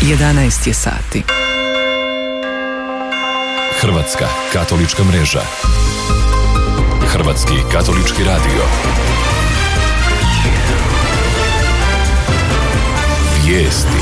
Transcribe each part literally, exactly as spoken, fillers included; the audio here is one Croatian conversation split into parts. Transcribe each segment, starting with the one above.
jedanaest je sati. Hrvatska katolička mreža. Hrvatski katolički radio. Vijesti.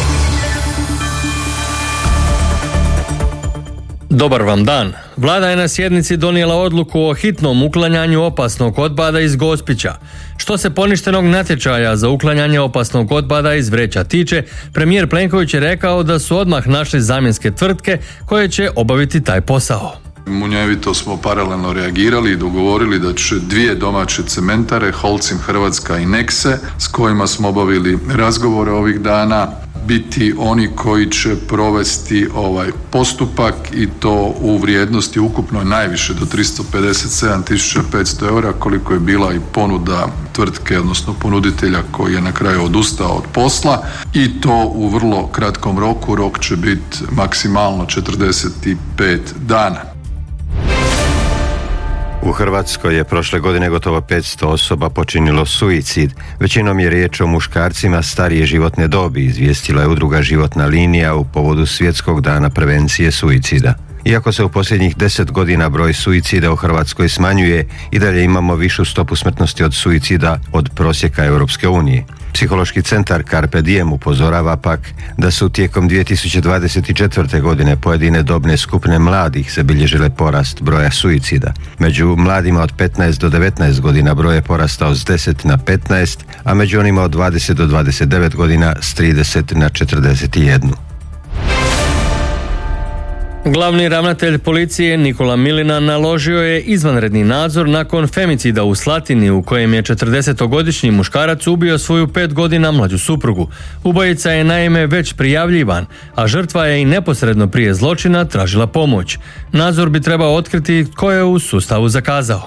Dobar vam dan. Vlada je na sjednici donijela odluku o hitnom uklanjanju opasnog otpada iz Gospića. Što se poništenog natječaja za uklanjanje opasnog otpada iz vreća tiče, premijer Plenković je rekao da su odmah našli zamjenske tvrtke koje će obaviti taj posao. Munjevito smo paralelno reagirali i dogovorili da će dvije domaće cementare, Holcim Hrvatska i Nexe, s kojima smo obavili razgovore ovih dana, biti oni koji će provesti ovaj postupak i to u vrijednosti ukupno najviše do tristo pedeset sedam tisuća petsto eura, koliko je bila i ponuda tvrtke, odnosno ponuditelja koji je na kraju odustao od posla, i to u vrlo kratkom roku. Rok će biti maksimalno četrdeset pet dana. U Hrvatskoj je prošle godine gotovo petsto osoba počinilo suicid. Većinom je riječ o muškarcima starije životne dobi, izvijestila je udruga Životna linija u povodu Svjetskog dana prevencije suicida. Iako se u posljednjih deset godina broj suicida u Hrvatskoj smanjuje, i dalje imamo višu stopu smrtnosti od suicida od prosjeka Europske unije. Psihološki centar Carpe Diem upozorava pak da su tijekom dvije tisuće dvadeset četvrte. godine pojedine dobne skupine mladih zabilježile porast broja suicida. Među mladima od petnaest do devetnaest godina broj je porastao s deset na petnaest, a među onima od dvadeset do dvadeset devet godina s trideset na četrdeset jedan. Glavni ravnatelj policije Nikola Milina naložio je izvanredni nadzor nakon femicida u Slatini u kojem je četrdesetogodišnji muškarac ubio svoju pet godina mlađu suprugu. Ubojica je naime već prijavljivan, a žrtva je i neposredno prije zločina tražila pomoć. Nadzor bi trebao otkriti tko je u sustavu zakazao.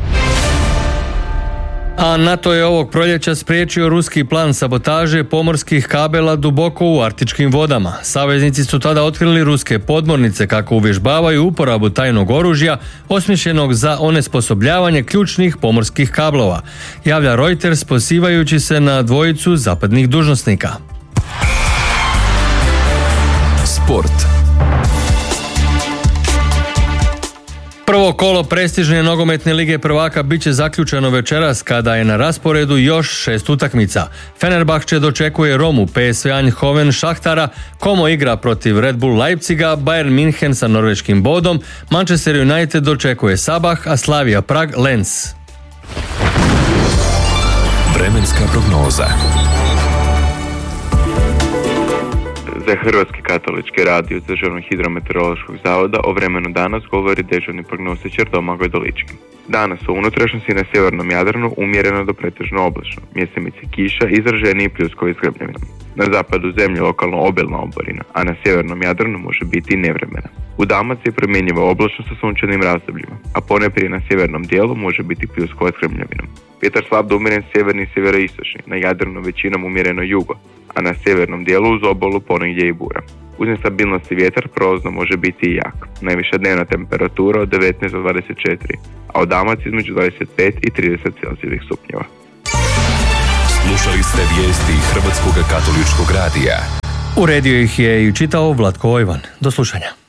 A NATO je ovog proljeća spriječio ruski plan sabotaže pomorskih kabela duboko u arktičkim vodama. Saveznici su tada otkrili ruske podmornice kako uvježbavaju uporabu tajnog oružja osmišljenog za onesposobljavanje ključnih pomorskih kablova, javlja Reuters pozivajući se na dvojicu zapadnih dužnosnika. Sport. Prvo kolo prestižne nogometne lige prvaka bit će zaključeno večeras kada je na rasporedu još šest utakmica. Fenerbahče dočekuje Romu, P S V Eindhoven Šahtara, Como igra protiv Red Bull Leipziga, Bayern München sa norveškim Bodom, Manchester United dočekuje Sabah, a Slavia Prag Lens. Vremenska prognoza. Za Hrvatski katolički radio Državnog hidrometeorološkog zavoda o vremenu danas govori dežurni prognostičar Domagoj Dolički. Danas u unutrašnjosti na sjevernom Jadranu umjereno do pretežno oblačno, mjesemice kiša izraženiji pljuskovi s grmljavinom. Na zapadu zemlje lokalno obilna oborina, a na sjevernom Jadranu može biti i nevremena. U Dalmaciji promjenjiva oblačno sa sunčanim razdobljima, a ponajprije na sjevernom dijelu može biti pljuskova s grmljavinom. Vjetar slab do umjeren sjeverni i sjeveroistočni, na Jadranu većinom umjereno jugo, a na sjevernom dijelu uz obalu ponegdje i bura. Uz nestabilnosti vjetar prolazno može biti i jak. Najviša dnevna temperatura od devetnaest do dvadeset četiri, a u Dalmaciji između dvadeset pet i trideset celzijevih stupnjeva. Slušali ste vijesti Hrvatskog katoličkog radija. Uredio ih je i čitao Vlatko Ojvan. Do slušanja.